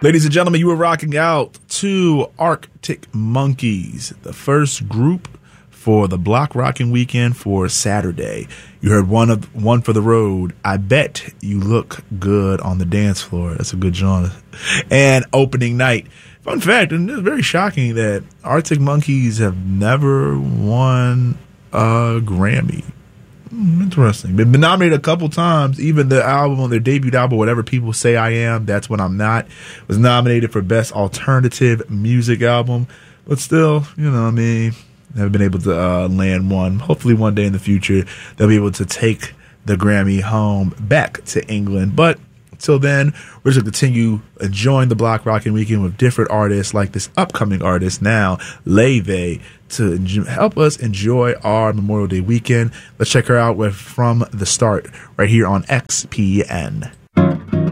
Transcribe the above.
Ladies and gentlemen, you were rocking out to Arctic Monkeys, the first group for the Block Rocking Weekend for Saturday. You heard one for the road. I bet you look good on the dance floor. That's a good genre. And opening night. Fun fact, and it's very shocking that Arctic Monkeys have never won a Grammy. Interesting. Been nominated a couple times. Even the album, their debut album, Whatever People Say I Am, That's When I'm Not, was nominated for Best Alternative Music Album. But still, never been able to land one. Hopefully one day in the future, they'll be able to take the Grammy home back to England. But until then, we're just going to continue enjoying the Block Rocking Weekend with different artists like this upcoming artist now, Leve, to help us enjoy our Memorial Day weekend. Let's check her out with From the Start right here on XPN.